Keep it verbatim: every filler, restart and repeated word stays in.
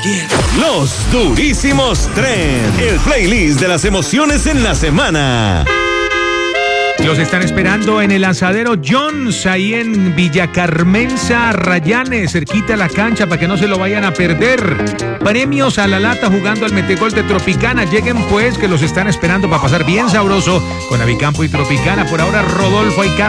quiero. Los Durísimos Trend, el playlist de las emociones en la semana. Los están esperando en el Lanzadero Jones, ahí en Villa Carmenza, Rayanes, cerquita a la cancha, para que no se lo vayan a perder. Premios a la lata jugando al Metegol de Tropicana. Lleguen pues, que los están esperando para pasar bien sabroso con Avicampo y Tropicana. Por ahora, Rodolfo y Carlos.